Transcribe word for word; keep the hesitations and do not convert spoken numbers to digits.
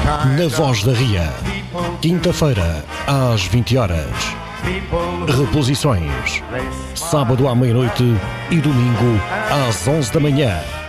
Na Voz da Ria. Quinta-feira, às vinte horas. Reposições. Sábado à meia-noite e domingo às onze da manhã.